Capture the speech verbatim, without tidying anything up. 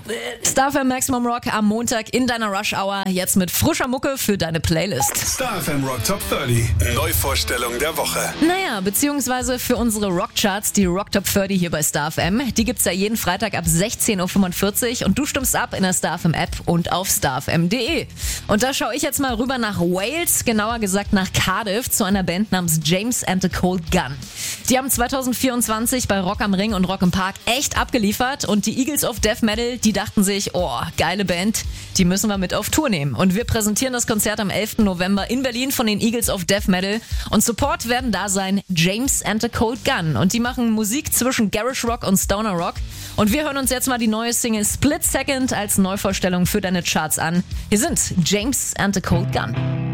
Star F M Maximum Rock am Montag in deiner Rush Hour. Jetzt mit frischer Mucke für deine Playlist. Star F M Rock Top dreißig. Neuvorstellung der Woche. Naja, beziehungsweise für unsere Rockcharts, die Rock Top dreißig hier bei Star F M. Die gibt's ja jeden Freitag ab sechzehn Uhr fünfundvierzig und du stimmst ab in der Star F M App und auf starfm punkt de. Und da schaue ich jetzt mal rüber nach Wales, genauer gesagt nach Cardiff, zu einer Band namens James and the Cold Gun. Die haben zwanzig vierundzwanzig bei Rock am Ring und Rock im Park echt abgeliefert und die Eagles of Death Metal, die dachten sich, oh, geile Band, die müssen wir mit auf Tour nehmen. Und wir präsentieren das Konzert am elften November in Berlin von den Eagles of Death Metal. Und Support werden da sein James and the Cold Gun. Und die machen Musik zwischen Garage Rock und Stoner Rock. Und wir hören uns jetzt mal die neue Single Split Second als Neuvorstellung für deine Charts an. Hier sind James and the Cold Gun.